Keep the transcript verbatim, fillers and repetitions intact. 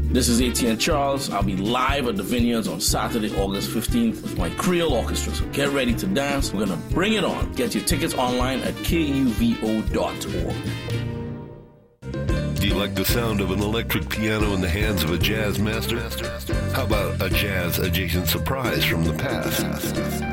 This is A T N Charles. I'll be live at the Vineyards on Saturday, August fifteenth with my Creole Orchestra. So get ready to dance. We're going to bring it on. Get your tickets online at K U V O dot org. Do you like the sound of an electric piano in the hands of a jazz master? How about a jazz-adjacent surprise from the past?